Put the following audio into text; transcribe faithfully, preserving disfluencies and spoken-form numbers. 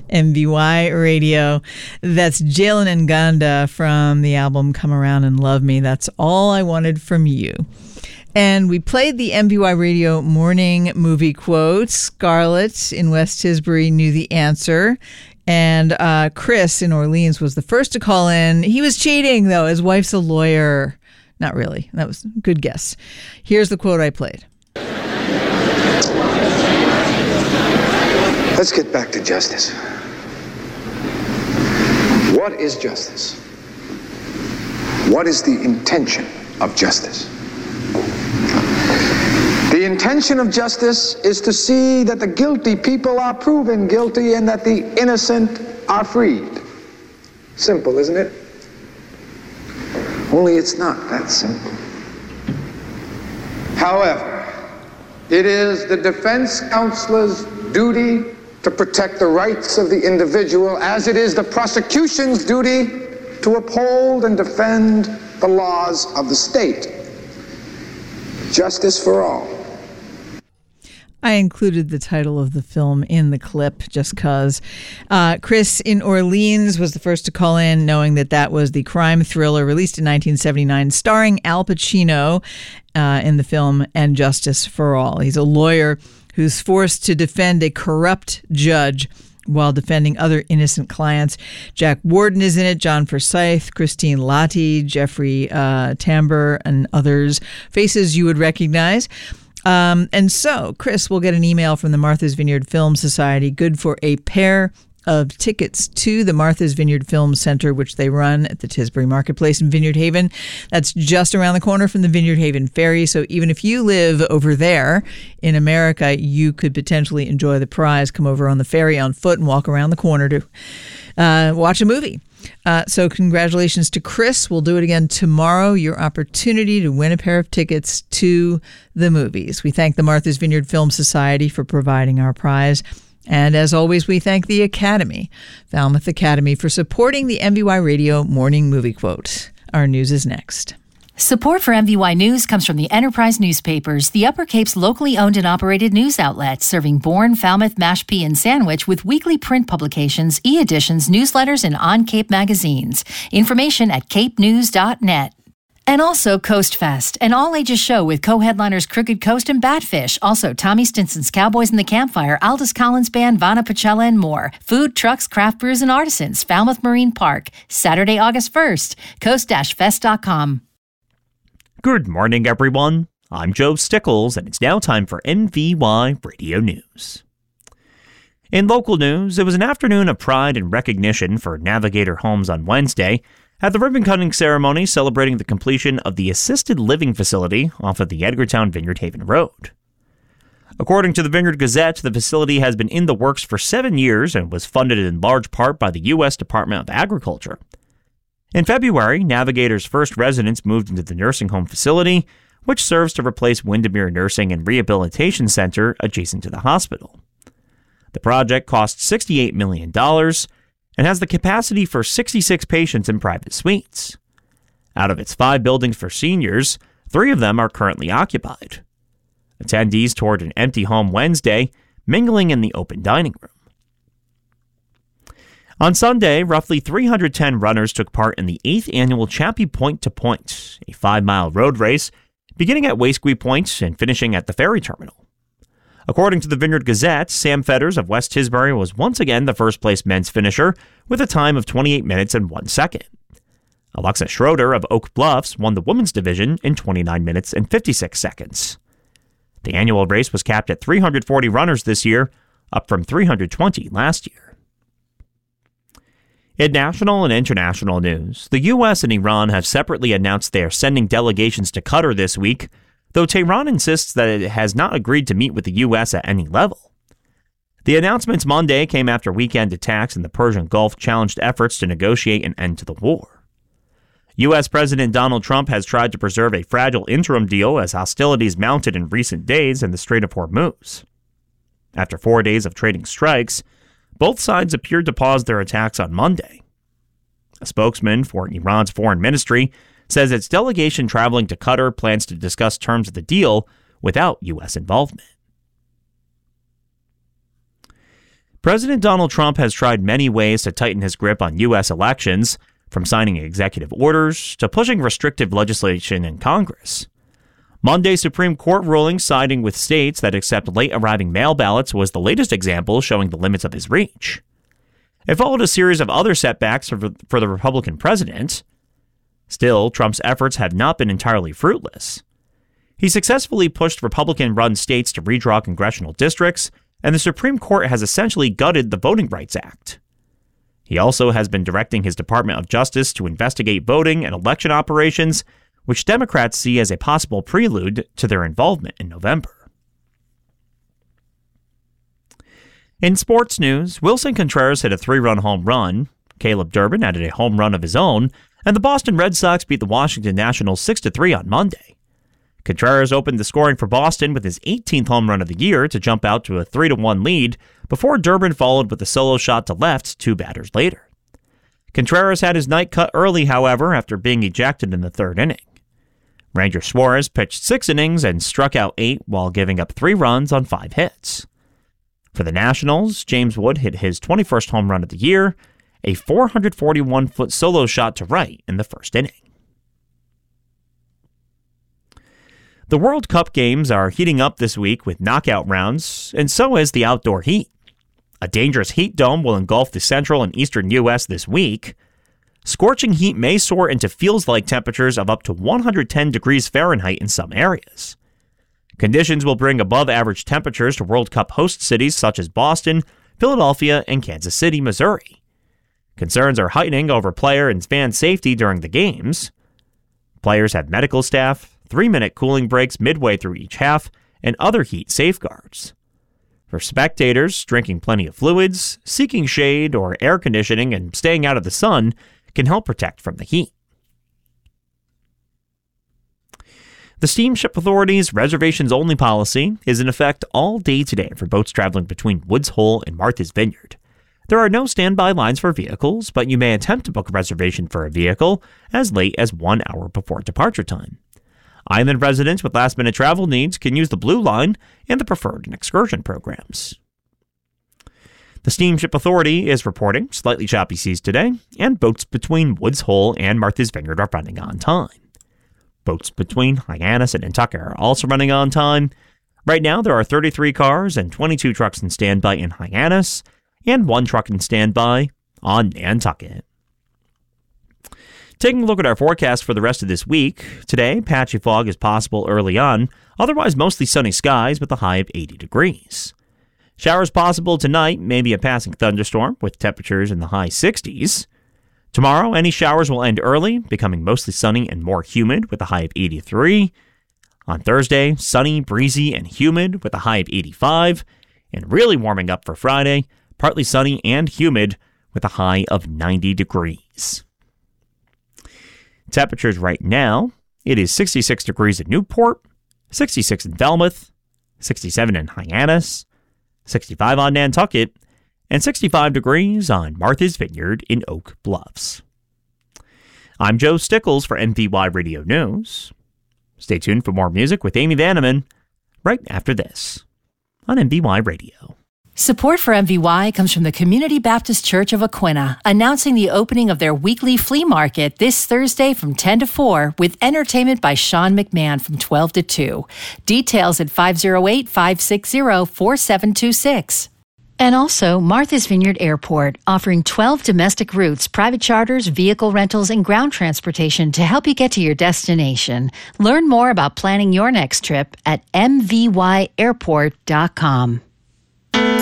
M V Y Radio. That's Jalen Nganda from the album Come Around and Love Me. That's All I Wanted From You. And we played the M V Y Radio morning movie quotes. Scarlett in West Tisbury knew the answer. And uh, Chris in Orleans was the first to call in. He was cheating, though. His wife's a lawyer. Not really. That was a good guess. Here's the quote I played. Let's get back to justice. What is justice? What is the intention of justice? The intention of justice is to see that the guilty people are proven guilty and that the innocent are freed. Simple, isn't it? Only it's not that simple. However, it is the defense counselor's duty to protect the rights of the individual, as it is the prosecution's duty to uphold and defend the laws of the state. Justice for all. I included the title of the film in the clip just because uh, Chris in Orleans was the first to call in, knowing that that was the crime thriller released in nineteen seventy-nine, starring Al Pacino uh, in the film And Justice for All. He's a lawyer who's forced to defend a corrupt judge while defending other innocent clients. Jack Warden is in it, John Forsythe, Christine Lottie, Jeffrey uh, Tambor, and others. Faces you would recognize. Um, and so Chris will get an email from the Martha's Vineyard Film Society, good for a pair of tickets to the Martha's Vineyard Film Center, which they run at the Tisbury Marketplace in Vineyard Haven. That's just around the corner from the Vineyard Haven Ferry. So even if you live over there in America, you could potentially enjoy the prize, come over on the ferry on foot and walk around the corner to uh, watch a movie. Uh, so congratulations to Chris. We'll do it again tomorrow. Your opportunity to win a pair of tickets to the movies. We thank the Martha's Vineyard Film Society for providing our prize. And as always, we thank the Academy, Falmouth Academy, for supporting the M V Y Radio Morning Movie Quote. Our news is next. Support for M V Y News comes from the Enterprise Newspapers, the Upper Cape's locally owned and operated news outlet, serving Bourne, Falmouth, Mashpee, and Sandwich with weekly print publications, e-editions, newsletters, and on-Cape magazines. Information at cape news dot net. And also Coast Fest, an all-ages show with co-headliners Crooked Coast and Batfish. Also Tommy Stinson's Cowboys in the Campfire, Aldous Collins Band, Vana Pachella, and more. Food, trucks, craft brews, and artisans. Falmouth Marine Park. Saturday, August first. coast dash fest dot com. Good morning, everyone. I'm Joe Stickles, and it's now time for M V Y Radio News. In local news, it was an afternoon of pride and recognition for Navigator Homes on Wednesday at the ribbon-cutting ceremony celebrating the completion of the assisted living facility off of the Edgartown Vineyard Haven Road. According to the Vineyard Gazette, the facility has been in the works for seven years and was funded in large part by the U S Department of Agriculture. In February, Navigator's first residents moved into the nursing home facility, which serves to replace Windermere Nursing and Rehabilitation Center adjacent to the hospital. The project cost sixty-eight million dollars and has the capacity for sixty-six patients in private suites. Out of its five buildings for seniors, three of them are currently occupied. Attendees toured an empty home Wednesday, mingling in the open dining room. On Sunday, roughly three hundred ten runners took part in the eighth annual Chappie Point to Point, a five-mile road race beginning at Wasque Point and finishing at the ferry terminal. According to the Vineyard Gazette, Sam Fetters of West Tisbury was once again the first-place men's finisher with a time of twenty-eight minutes and one second. Alexa Schroeder of Oak Bluffs won the women's division in twenty-nine minutes and fifty-six seconds. The annual race was capped at three hundred forty runners this year, up from three hundred twenty last year. In national and international news, the U S and Iran have separately announced they are sending delegations to Qatar this week, though Tehran insists that it has not agreed to meet with the U S at any level. The announcements Monday came after weekend attacks in the Persian Gulf challenged efforts to negotiate an end to the war. U S President Donald Trump has tried to preserve a fragile interim deal as hostilities mounted in recent days in the Strait of Hormuz. After four days of trading strikes, both sides appeared to pause their attacks on Monday. A spokesman for Iran's foreign ministry says its delegation traveling to Qatar plans to discuss terms of the deal without U S involvement. President Donald Trump has tried many ways to tighten his grip on U S elections, from signing executive orders to pushing restrictive legislation in Congress. Monday's Supreme Court ruling siding with states that accept late-arriving mail ballots was the latest example showing the limits of his reach. It followed a series of other setbacks for, for the Republican president. Still, Trump's efforts have not been entirely fruitless. He successfully pushed Republican-run states to redraw congressional districts, and the Supreme Court has essentially gutted the Voting Rights Act. He also has been directing his Department of Justice to investigate voting and election operations, which Democrats see as a possible prelude to their involvement in November. In sports news, Wilson Contreras hit a three-run home run, Caleb Durbin added a home run of his own, and the Boston Red Sox beat the Washington Nationals six to three on Monday. Contreras opened the scoring for Boston with his eighteenth home run of the year to jump out to a three to one lead before Durbin followed with a solo shot to left two batters later. Contreras had his night cut early, however, after being ejected in the third inning. Ranger Suarez pitched six innings and struck out eight while giving up three runs on five hits. For the Nationals, James Wood hit his twenty-first home run of the year, a four hundred forty-one foot solo shot to right in the first inning. The World Cup games are heating up this week with knockout rounds, and so is the outdoor heat. A dangerous heat dome will engulf the central and eastern U S this week. Scorching heat may soar into feels-like temperatures of up to one hundred ten degrees Fahrenheit in some areas. Conditions will bring above-average temperatures to World Cup host cities such as Boston, Philadelphia, and Kansas City, Missouri. Concerns are heightening over player and fan safety during the games. Players have medical staff, three-minute cooling breaks midway through each half, and other heat safeguards. For spectators, drinking plenty of fluids, seeking shade or air conditioning, and staying out of the sun can help protect from the heat. The Steamship Authority's reservations-only policy is in effect all day today for boats traveling between Woods Hole and Martha's Vineyard. There are no standby lines for vehicles, but you may attempt to book a reservation for a vehicle as late as one hour before departure time. Island residents with last-minute travel needs can use the Blue Line and the Preferred and Excursion programs. The Steamship Authority is reporting slightly choppy seas today, and boats between Woods Hole and Martha's Vineyard are running on time. Boats between Hyannis and Nantucket are also running on time. Right now, there are thirty-three cars and twenty-two trucks in standby in Hyannis, and one truck in standby on Nantucket. Taking a look at our forecast for the rest of this week, today, patchy fog is possible early on, otherwise mostly sunny skies with a high of eighty degrees. Showers possible tonight, maybe a passing thunderstorm with temperatures in the high sixties. Tomorrow, any showers will end early, becoming mostly sunny and more humid with a high of eighty-three. On Thursday, sunny, breezy, and humid with a high of eighty-five. And really warming up for Friday, partly sunny and humid with a high of ninety degrees. Temperatures right now, it is sixty-six degrees in Newport, sixty-six in Falmouth, sixty-seven in Hyannis, sixty-five on Nantucket, and sixty-five degrees on Martha's Vineyard in Oak Bluffs. I'm Joe Stickles for M V Y Radio News. Stay tuned for more music with Amy Vanneman right after this on M V Y Radio. Support for M V Y comes from the Community Baptist Church of Aquinnah, announcing the opening of their weekly flea market this Thursday from ten to four with entertainment by Sean McMahon from twelve to two. Details at five oh eight, five six zero, four seven two six. And also Martha's Vineyard Airport, offering twelve domestic routes, private charters, vehicle rentals, and ground transportation to help you get to your destination. Learn more about planning your next trip at m v y airport dot com.